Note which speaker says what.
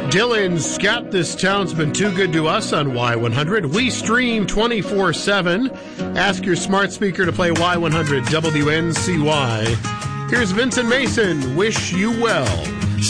Speaker 1: Dylan Scott, this town's been too good to us on Y100. We stream 24/7. Ask your smart speaker to play Y100 WNCY. Here's Vincent Mason, Wish You Well.